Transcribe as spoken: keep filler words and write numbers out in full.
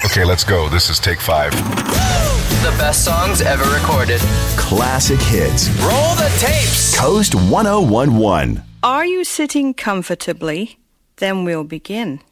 Okay, let's go. This is take five. The best songs ever recorded. Classic hits. Roll the tapes. Coast one oh one one. Are you sitting comfortably? Then we'll begin.